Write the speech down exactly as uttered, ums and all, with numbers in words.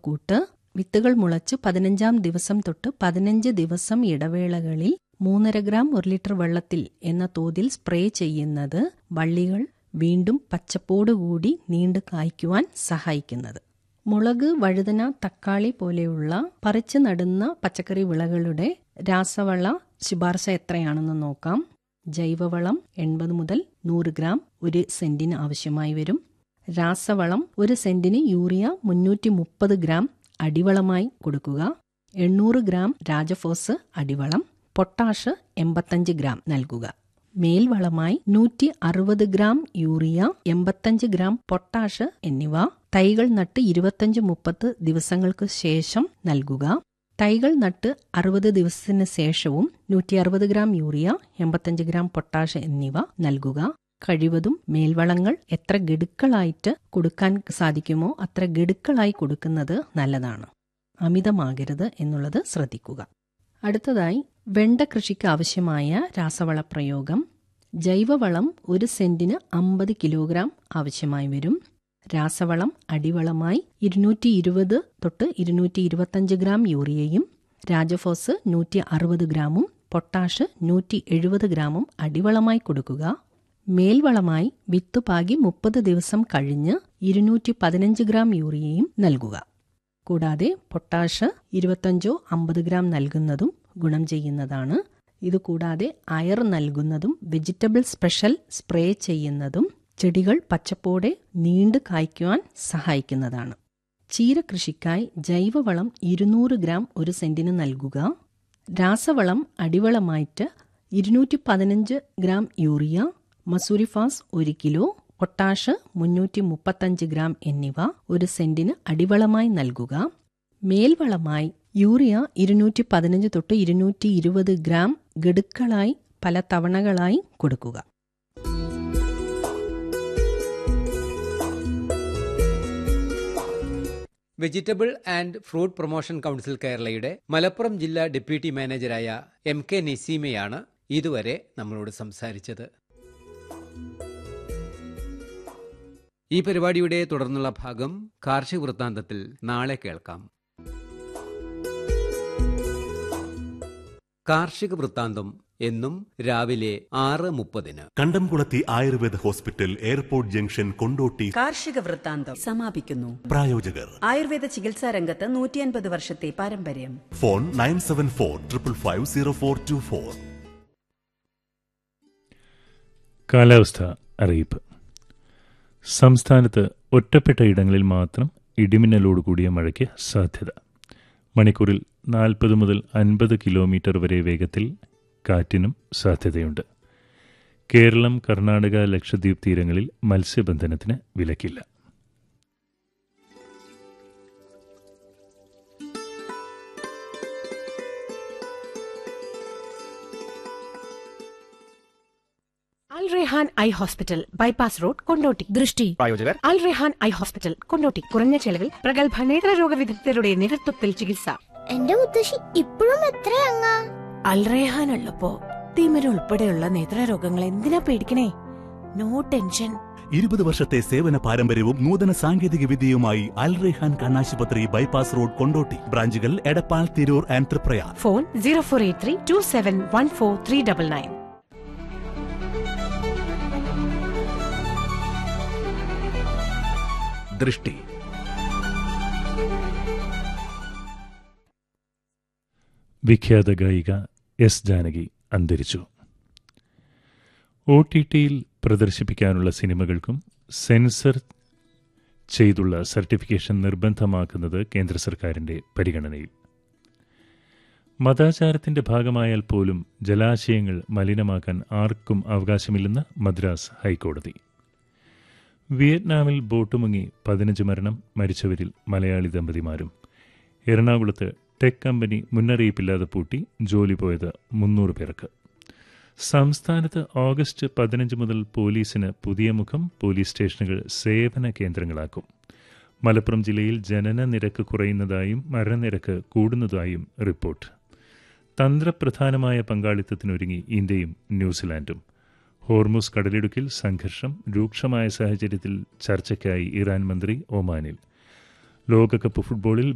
വളക്കൂട്ട് വിത്തുകൾ മുളച്ച് പതിനഞ്ചാം ദിവസം തൊട്ട് പതിനഞ്ച് ദിവസം ഇടവേളകളിൽ മൂന്നര ഗ്രാം ഒരു ലിറ്റർ വെള്ളത്തിൽ എന്ന തോതിൽ സ്പ്രേ ചെയ്യുന്നത് വള്ളികൾ വീണ്ടും പച്ചപ്പോടുകൂടി നീണ്ടു കായ്ക്കുവാൻ സഹായിക്കുന്നത്. മുളക്, വഴുതന, തക്കാളി പോലെയുള്ള പറിച്ചു നടുന്ന പച്ചക്കറി വിളകളുടെ രാസവള ശുപാർശ എത്രയാണെന്ന് നോക്കാം. ജൈവവളം എൺപത് മുതൽ നൂറ് ഗ്രാം ഒരു സെന്റിന് ആവശ്യമായി വരും. രാസവളം ഒരു സെന്റിന് യൂറിയ മുന്നൂറ്റി മുപ്പത് ഗ്രാം അടിവളമായി കൊടുക്കുക. എണ്ണൂറ് ഗ്രാം രാജഫോസ് അടിവളം, പൊട്ടാഷ് എൺപത്തഞ്ച് ഗ്രാം നൽകുക. മേൽവളമായി നൂറ്റി അറുപത് ഗ്രാം യൂറിയ, എൺപത്തഞ്ച് ഗ്രാം പൊട്ടാഷ് എന്നിവ തൈകൾ നട്ട് ഇരുപത്തഞ്ച് മുപ്പത് ദിവസങ്ങൾക്ക് ശേഷം നൽകുക. തൈകൾ നട്ട് അറുപത് ദിവസത്തിന് ശേഷവും നൂറ്റി അറുപത് ഗ്രാം യൂറിയ, എൺപത്തഞ്ച് ഗ്രാം പൊട്ടാഷ് എന്നിവ നൽകുക. കഴിവതും മേൽവളങ്ങൾ എത്ര ഗഡുക്കളായിട്ട് കൊടുക്കാൻ സാധിക്കുമോ അത്ര ഗഡുക്കളായി കൊടുക്കുന്നത് നല്ലതാണ്. അമിതമാകരുത് എന്നുള്ളത് ശ്രദ്ധിക്കുക. അടുത്തതായി വെണ്ട കൃഷിക്ക് ആവശ്യമായ രാസവള പ്രയോഗം. ജൈവവളം ഒരു സെന്റിന് അമ്പത് കിലോഗ്രാം ആവശ്യമായി വരും. രാസവളം അടിവളമായി ഇരുന്നൂറ്റി ഇരുപത് തൊട്ട് ഇരുന്നൂറ്റി ഇരുപത്തഞ്ച് ഗ്രാം യൂറിയയും രാജഫോസ് നൂറ്റി അറുപത് ഗ്രാമും പൊട്ടാഷ് നൂറ്റി എഴുപത് ഗ്രാമും അടിവളമായി കൊടുക്കുക. മേൽവളമായി വിത്തുപാകി മുപ്പത് ദിവസം കഴിഞ്ഞ് ഇരുന്നൂറ്റി പതിനഞ്ച് ഗ്രാം യൂറിയയും നൽകുക. കൂടാതെ പൊട്ടാഷ് ഇരുപത്തഞ്ചോ അമ്പത് ഗ്രാം നൽകുന്നതും ഗുണം ചെയ്യുന്നതാണ്. ഇതുകൂടാതെ അയർ നൽകുന്നതും വെജിറ്റബിൾ സ്പെഷ്യൽ സ്പ്രേ ചെയ്യുന്നതും ചെടികൾ പച്ചപ്പോടെ നീണ്ടു കായ്ക്കുവാൻ സഹായിക്കുന്നതാണ്. ചീരകൃഷിക്കായി ജൈവവളം ഇരുന്നൂറ് ഗ്രാം ഒരു സെന്റിന് നൽകുക. രാസവളം അടിവളമായിട്ട് ഇരുന്നൂറ്റി പതിനഞ്ച് ഗ്രാം യൂറിയ, മസൂരിഫാസ് ഒരു കിലോ, പൊട്ടാഷ് മുന്നൂറ്റി മുപ്പത്തഞ്ച് ഗ്രാം എന്നിവ ഒരു സെന്റിന് അടിവളമായി നൽകുക. മേൽവളമായി യൂറിയ ഇരുന്നൂറ്റി പതിനഞ്ച് തൊട്ട് ഇരുന്നൂറ്റി ഇരുപത് ഗ്രാം ഗഡുക്കളായി പല തവണകളായി കൊടുക്കുക. Vegetable and fruit promotion council കേരളയുടെ മലപ്പുറം ജില്ലാ ഡെപ്യൂട്ടി മാനേജരായ എം കെ നസീമയാണ് ഇതുവരെ നമ്മളോട് സംസാരിച്ചത്. ഈ പരിപാടിയുടെ തുടർന്നുള്ള ഭാഗം കാർഷിക വൃത്താന്തത്തിൽ നാളെ കേൾക്കാം. കാർഷിക വൃത്താന്തം എന്നും രാവിലെ ആറ് മുപ്പതിന് കണ്ടംകുളത്തി Ayurveda hospital, airport junction, Kondotty. കാർഷിക വൃത്താന്തം സമാപിക്കുന്നു. പ്രായോജകർ ആയുർവേദ ചികിത്സാ രംഗത്ത് നൂറ്റിയൻപത് വർഷത്തെ പാരമ്പര്യം. Phone nine seven four triple five zero four to four. കാലാവസ്ഥ അറിയിപ്പ്. സംസ്ഥാനത്ത് ഒറ്റപ്പെട്ട ഇടങ്ങളിൽ മാത്രം ഇടിമിന്നലോടുകൂടിയ മഴയ്ക്ക് സാധ്യത. മണിക്കൂറിൽ നാൽപ്പത് മുതൽ അൻപത് കിലോമീറ്റർ വരെ വേഗത്തിൽ കാറ്റിനും സാധ്യതയുണ്ട്. കേരളം, കർണാടക, ലക്ഷദ്വീപ് തീരങ്ങളിൽ മത്സ്യബന്ധനത്തിന് വിലക്കില്ല. അൽ Rehan eye hospital, bypass road, Kondotty. ദൃഷ്ടി പ്രായോജകർ അൽ റെഹാൻ ഐ ഹോസ്പിറ്റൽ, കൊണ്ടോട്ടി. കുറഞ്ഞ ചെലവിൽ പ്രഗത്ഭ നേത്രരോഗ വിദഗ്ധരുടെ നേതൃത്വത്തിൽ ചികിത്സ. എന്റെ മുത്തശ്ശി ഇപ്പോഴും എത്രയങ്ങ? അൽ റെഹാൻ ഉള്ളപ്പോ തിമിര ഉൾപ്പെടെയുള്ള നേത്രരോഗങ്ങൾ എന്തിനാ പേടിക്കണേ? No tension. ഇരുപത് വർഷത്തെ സേവന പാരമ്പര്യവും നൂതന സാങ്കേതിക വിദ്യയുമായി അൽ റെഹാൻ കണ്ണാശുപത്രി, ബൈപ്പാസ് റോഡ്, കൊണ്ടോട്ടി. ബ്രാഞ്ചുകൾ Edappal, Tirur and Triprayar. Phone zero four eight three to seven one four three double nine. ദൃഷ്ടി. വിഖ്യാത ഗായിക എസ് ജാനകി അന്തരിച്ചു. ഒ ടി ടിയിൽ പ്രദർശിപ്പിക്കാനുള്ള സിനിമകൾക്കും സെൻസർ ചെയ്തുള്ള സർട്ടിഫിക്കേഷൻ നിർബന്ധമാക്കുന്നത് കേന്ദ്ര സർക്കാരിൻ്റെ പരിഗണനയിൽ. മതാചാരത്തിന്റെ ഭാഗമായാൽ പോലും ജലാശയങ്ങൾ മലിനമാക്കാൻ ആർക്കും അവകാശമില്ലെന്ന് മദ്രാസ് ഹൈക്കോടതി. വിയറ്റ്നാമിൽ ബോട്ട് മുങ്ങി പതിനഞ്ച് മരണം, മരിച്ചവരിൽ മലയാളി ദമ്പതിമാരും. എറണാകുളത്ത് ടെക് കമ്പനി മുന്നറിയിപ്പില്ലാതെ പൂട്ടി, ജോലി പോയത് മുന്നൂറ് പേർക്ക്. സംസ്ഥാനത്ത് ഓഗസ്റ്റ് പതിനഞ്ച് മുതൽ പോലീസിന് പുതിയ മുഖം, പോലീസ് സ്റ്റേഷനുകൾ സേവന കേന്ദ്രങ്ങളാക്കും. മലപ്പുറം ജില്ലയിൽ ജനന നിരക്ക് കുറയുന്നതായും മരണനിരക്ക് കൂടുന്നതായും റിപ്പോർട്ട്. തന്ത്രപ്രധാനമായ പങ്കാളിത്തത്തിനൊരുങ്ങി ഇന്ത്യയും ന്യൂസിലാൻഡും. ഹോർമുസ് കടലിടുക്കിൽ സംഘർഷം രൂക്ഷമായ സാഹചര്യത്തിൽ ചർച്ചയ്ക്കായി ഇറാൻ മന്ത്രി ഒമാനിൽ. ലോകകപ്പ് ഫുട്ബോളിൽ